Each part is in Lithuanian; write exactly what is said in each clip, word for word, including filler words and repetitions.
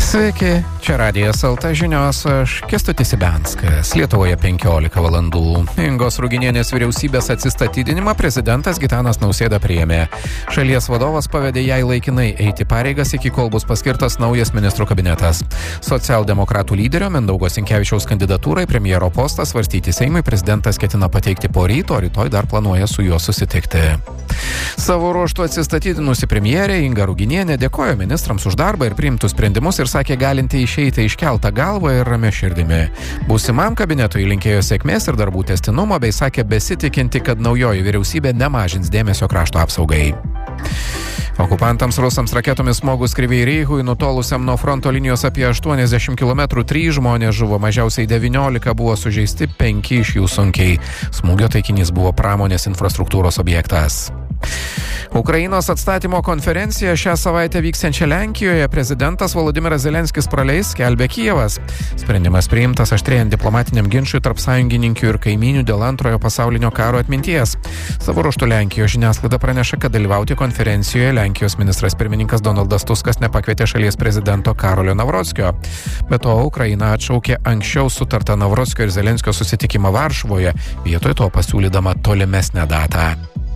Sveiki, čia Radijas L T žinios, aš Kęstutis Ibianskas. Lietuvoje penkiolika valandų. Ingos Ruginienės vyriausybės atsistatydinimą prezidentas Gitanas Nausėda priėmė. Šalies vadovas pavedė jai laikinai eiti pareigas, iki kol bus paskirtas naujas ministrų kabinetas. Socialdemokratų lyderio Mindaugo Sinkevičiaus kandidatūrai premjero postą svarstyti Seimui prezidentas ketina pateikti po ryto, rytoj dar planuoja su juo susitikti. Savo ruožtu atsistatydinusi premjerė Inga Ruginienė dėkojo ministrams už darbą ir priimtus sprendimus ir sakė galinti išeiti iškeltą galvą ir ramia širdimi. Būsimam kabinetui linkėjo sėkmės ir darbų tęstinumo, bei sakė besitikinti, kad naujoji vyriausybė nemažins dėmesio krašto apsaugai. Okupantams rusams raketomis smogus Kryvyi Rihui, nutolusiam nuo fronto linijos apie aštuoniasdešimt kilometrų, trys žmonės žuvo, mažiausiai devyniolika buvo sužeisti, penki iš jų sunkiai. Smūgio taikinys buvo pramonės infrastruktūros objektas. Ukrainos atstatymo konferencija šią savaitę vyksiančią Lenkijoje prezidentas Volodymyras Zelenskis praleis, skelbia Kijevas. Sprendimas priimtas aštrėjant diplomatiniam ginčui tarp sąjungininkių ir kaimynių dėl antrojo pasaulinio karo atminties. Savo ruožtu Lenkijos žiniasklaida praneša, kad dalyvauti konferencijoje Lenkijos ministras pirmininkas Donaldas Tuskas nepakvietė šalies prezidento Karolio Navrockio. Be to, Ukraina atšaukė anksčiau sutartą Navrockio ir Zelenskio susitikimą Varšuvoje, vietoj to pasiūlydama tolimesnę datą.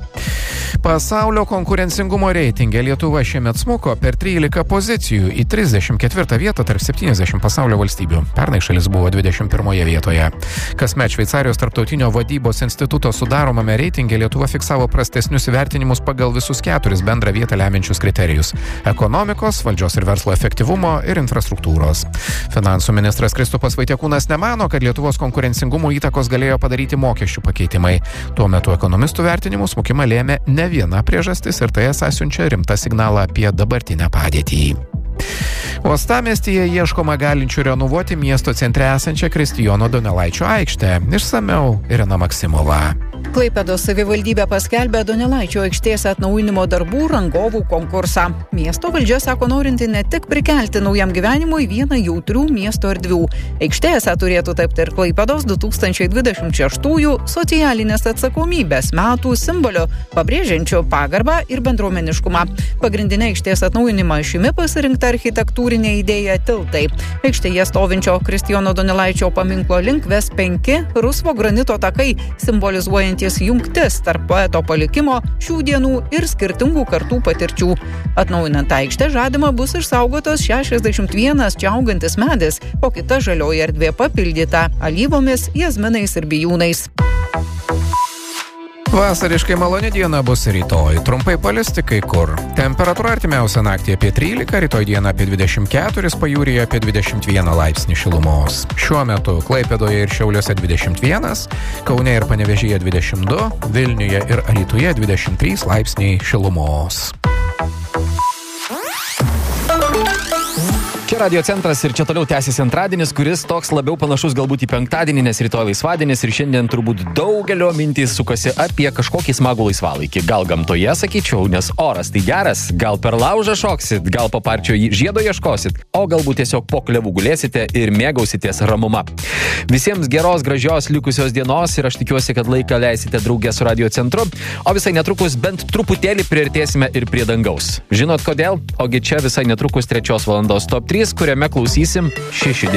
Pasaulio konkurencingumo reitinge Lietuva šiemet smuko per trylika pozicijų į trisdešimt ketvirtą vietą tarp septyniasdešimt pasaulio valstybių. Pernai šalis buvo dvidešimt pirmoje vietoje. Kasmet Šveicarijos tarptautinio vadybos instituto sudaromame reitinge Lietuva fiksavo prastesnius įvertinimus pagal visus keturis bendrą vietą lemiančius kriterijus – ekonomikos, valdžios ir verslo efektyvumo ir infrastruktūros. Finansų ministras Kristupas Vaitiekūnas nemano, kad Lietuvos konkurencingumo įtakos galėjo padaryti mokesčių pakeitimai. Tuo metu ekonomistų vertinimų smukimą lėmė ne viena priežastis ir tai esą siunčia rimtą signalą apie dabartinę padėtį. Uostamiestyje ieškoma galinčių renovuoti miesto centre esančią Kristijono Donelaičio aikštę. Išsamiau Irena Maksimova. Klaipėdos savivaldybė paskelbė Donelaičio aikštės atnaujinimo darbų rangovų konkursą. Miesto valdžia sako norinti ne tik prikelti naujam gyvenimui vieną jautrių miesto erdvių. Aikštė esą turėtų tapti ir Klaipėdos du tūkstančiai dvidešimt šeštųjų socialinės atsakomybės metų simboliu, pabrėžiančiu pagarbą ir bendruomeniškumą. Pagrindinė aikštės atnaujinimą šimi pasirinkta architektūrinė idėja tiltai. Aikštėje stovinčio Kristijono Donelaičio paminklo link ves penki rusvo granito takai, simbolizuojantys jungtis tarp poeto palikimo, šių dienų ir skirtingų kartų patirčių. Atnaujinant aikštę žadama bus išsaugotas šešiasdešimt vienas čia augantis medis, o kita žalioji erdvė papildyta alyvomis, jazminais ir bijūnais. Vasariškai maloni diena bus rytoj. Trumpai palisti kai kur. Temperatūra artimiausią naktį apie trylika, rytoj dieną apie dvidešimt keturis, pajūryje apie dvidešimt vieną laipsnį šilumos. Šiuo metu Klaipėdoje ir Šiauliuose dvidešimt vienas, Kaune ir Panevėžyje dvidešimt du, Vilniuje ir Alytuje dvidešimt trys laipsniai šilumos. Čia Radio centras ir čia toliau tęsiasi antradienis, kuris toks labiau panašus galbūt į penktadienį, nes rytoj laisvadienis ir šiandien turbūt daugelio mintys sukasi apie kažkokį smagų laisvalaikį. Gal gamtoje, sakyčiau, nes oras tai geras, gal per laužą šoksit, gal po parčio žiedo ieškosit, o galbūt tiesiog po klevų gulėsite ir mėgausitės ramuma. Visiems geros, gražios likusios dienos ir aš tikiuosi, kad laiką leisite draugę su Radio centru, o visai netrukus bent truputėlį priartėsime ir prie dangaus. Žinot kodėl? Ogi čia visai netrukus trečios valandos top trys, kuriame klausysim šeši